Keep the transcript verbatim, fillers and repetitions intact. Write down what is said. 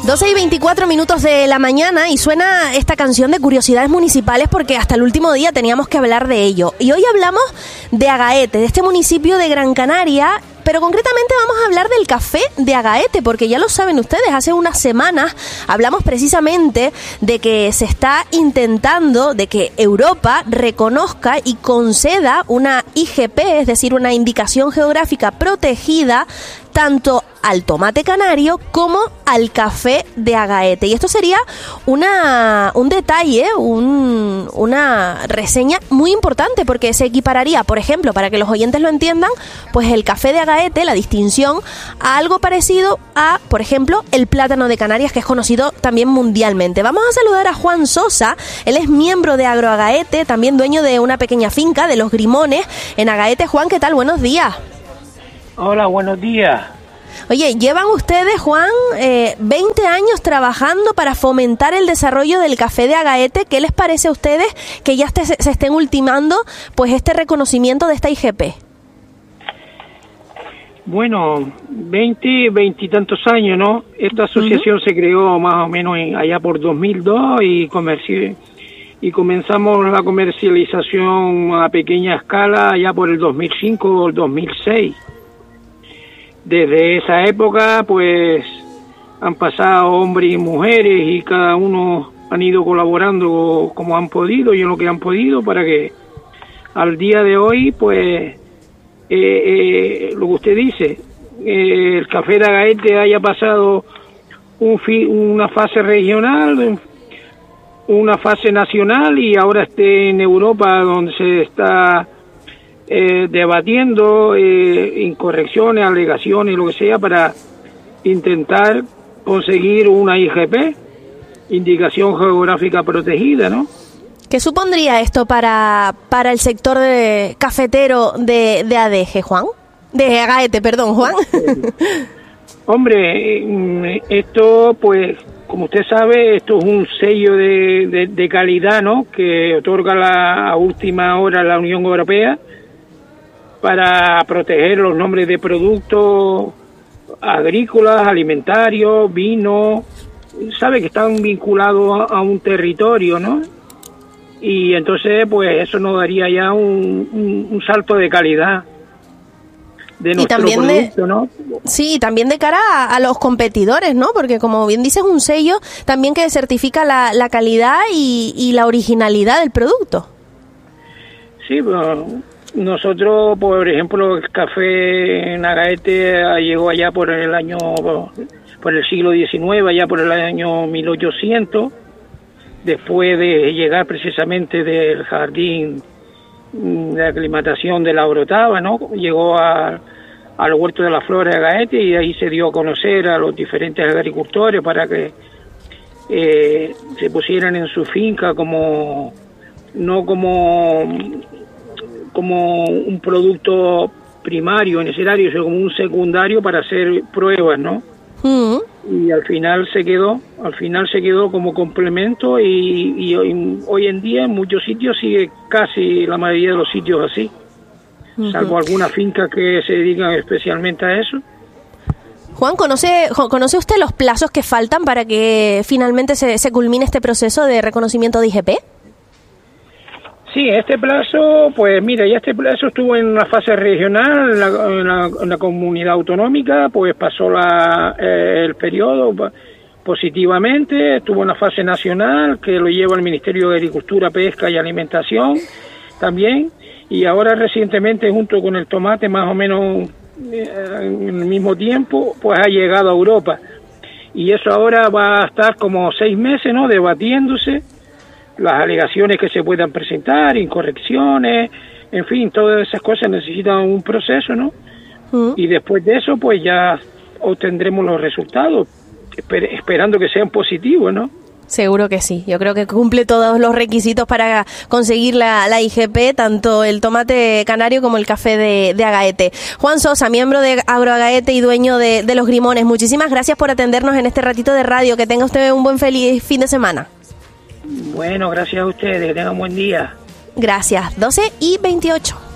doce y veinticuatro minutos de la mañana y suena esta canción de Curiosidades Municipales porque hasta el último día teníamos que hablar de ello. Y hoy hablamos de Agaete, de este municipio de Gran Canaria, pero concretamente vamos a hablar del café de Agaete, porque ya lo saben ustedes, hace unas semanas hablamos precisamente de que se está intentando de que Europa reconozca y conceda una I G P, es decir, una indicación geográfica protegida, tanto al tomate canario como al café de Agaete. Y esto sería una un detalle, un, una reseña muy importante, porque se equipararía, por ejemplo, para que los oyentes lo entiendan, pues el café de Agaete, la distinción, a algo parecido a, por ejemplo, el plátano de Canarias, que es conocido también mundialmente. Vamos a saludar a Juan Sosa, él es miembro de Agroagaete, también dueño de una pequeña finca de Los Grimones en Agaete. Juan, ¿qué tal? Buenos días. Hola, buenos días. Oye, llevan ustedes, Juan, eh, veinte años trabajando para fomentar el desarrollo del café de Agaete. ¿Qué les parece a ustedes que ya este, se estén ultimando pues este reconocimiento de esta I G P? Bueno, veinte, veintitantos años, ¿no? Esta asociación uh-huh. se creó más o menos en, allá por dos mil dos y, comerci- y comenzamos la comercialización a pequeña escala allá por el dos mil cinco o el dos mil seis. Desde esa época, pues, han pasado hombres y mujeres y cada uno han ido colaborando como han podido y en lo que han podido para que al día de hoy, pues, eh, eh, lo que usted dice, eh, el café de Agaete haya pasado un fi- una fase regional, una fase nacional y ahora esté en Europa donde se está Eh, debatiendo eh, incorrecciones, alegaciones, lo que sea, para intentar conseguir una I G P, indicación geográfica protegida, ¿no? ¿Qué supondría esto para para el sector de cafetero de, de A D G, Juan? De Agaete, perdón, Juan. Hombre, esto, pues, como usted sabe, esto es un sello de, de, de calidad, ¿no?, que otorga la, a última hora la Unión Europea para proteger los nombres de productos agrícolas, alimentarios, vino, sabe que están vinculados a, a un territorio, ¿no? Y entonces, pues eso nos daría ya un, un, un salto de calidad de nuestro y también producto, de, ¿no? Sí, también de cara a, a los competidores, ¿no? Porque como bien dices, un sello también que certifica la, la calidad y, y la originalidad del producto. Sí, bueno, nosotros, por ejemplo, el café en Agaete llegó allá por el año, por el siglo diecinueve, allá por el año mil ochocientos, después de llegar precisamente del jardín de aclimatación de la Orotava, ¿no? Llegó a, al huerto de las flores de Agaete y ahí se dio a conocer a los diferentes agricultores para que eh, se pusieran en su finca como, no como... como un producto primario, necesario, sino como un secundario para hacer pruebas, ¿no? Uh-huh. Y al final se quedó, al final se quedó como complemento y, y hoy, hoy en día en muchos sitios sigue casi la mayoría de los sitios así, uh-huh. salvo algunas fincas que se dedican especialmente a eso. Juan, ¿conoce, ¿conoce usted los plazos que faltan para que finalmente se, se culmine este proceso de reconocimiento de I G P? Sí, este plazo, pues mira, ya este plazo estuvo en una fase regional, en la, en la, en la comunidad autonómica, pues pasó la, eh, el periodo positivamente, estuvo en la fase nacional, que lo lleva el Ministerio de Agricultura, Pesca y Alimentación también, y ahora recientemente junto con el tomate, más o menos eh, en el mismo tiempo, pues ha llegado a Europa. Y eso ahora va a estar como seis meses, ¿no?, debatiéndose las alegaciones que se puedan presentar, incorrecciones, en fin, todas esas cosas necesitan un proceso, ¿no? Uh-huh. Y después de eso, pues ya obtendremos los resultados, esper- esperando que sean positivos, ¿no? Seguro que sí, yo creo que cumple todos los requisitos para conseguir la, la I G P, tanto el tomate canario como el café de, de Agaete. Juan Sosa, miembro de Agroagaete y dueño de, de Los Grimones, muchísimas gracias por atendernos en este ratito de radio, que tenga usted un buen feliz fin de semana. Bueno, gracias a ustedes, que tengan un buen día. Gracias, doce y veintiocho.